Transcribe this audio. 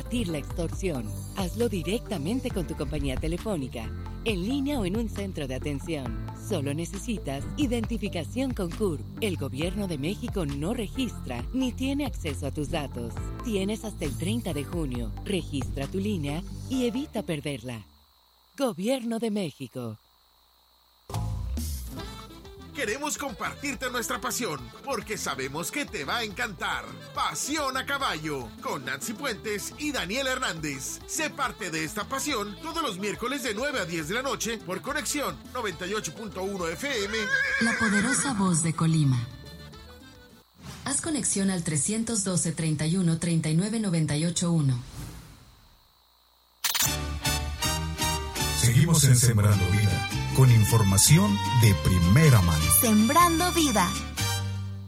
combatir la extorsión. Hazlo directamente con tu compañía telefónica, en línea o en un centro de atención. Solo necesitas identificación con CURP. El Gobierno de México no registra ni tiene acceso a tus datos. Tienes hasta el 30 de junio. Registra tu línea y evita perderla. Gobierno de México. Queremos compartirte nuestra pasión, porque sabemos que te va a encantar. Pasión a Caballo, con Nancy Puentes y Daniel Hernández. Sé parte de esta pasión todos los miércoles de 9 a 10 de la noche por Conexión 98.1 FM. La poderosa voz de Colima. Haz conexión al 312 31 39 98 Seguimos en Sembrando Vida, con información de primera mano. Sembrando Vida.